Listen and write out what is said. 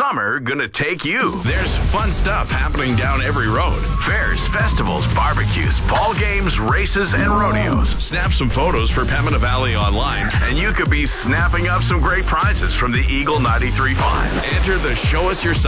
summer gonna take you? There's fun stuff happening down every road. Fairs, festivals, barbecues, ball games, races, and rodeos. Snap some photos for Pembina Valley Online, and you could be snapping up some great prizes from the Eagle 93.5. Enter the Show Us Your